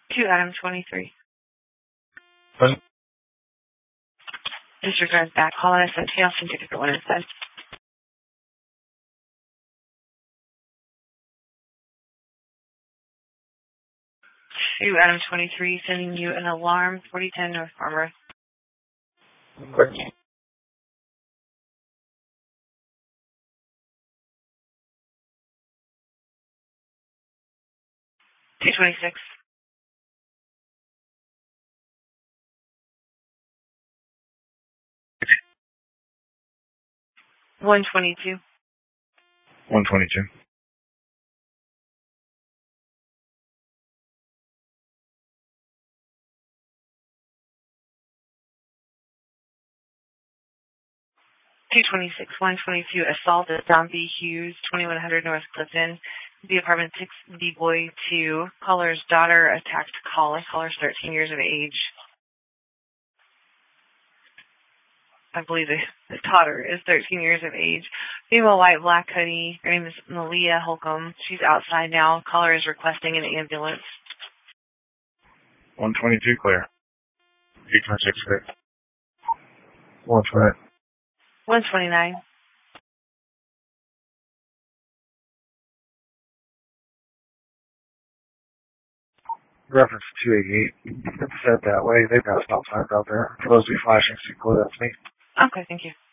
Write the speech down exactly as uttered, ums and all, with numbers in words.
To Adam twenty-three. What? Disregard that. Call it a something else and take a different one instead. To Adam twenty-three, sending you an alarm, forty ten North Farmer. Quick. two twenty-six. one twenty-two. one twenty-two. two twenty-six. one twenty-two. Assault at Zombie Hughes, twenty-one hundred North Clifton. The apartment six B Boy two. Caller's daughter attacked caller. Caller's thirteen years of age. I believe the, the daughter is thirteen years of age. Female white black hoodie. Her name is Malia Holcomb. She's outside now. Caller is requesting an ambulance. one twenty-two clear. two twenty-six clear. one twenty. one twenty-nine. Reference two eighty-eight. It's set that way. They've got stop signs out there. For those who be flashing, see, that's me. Okay, thank you.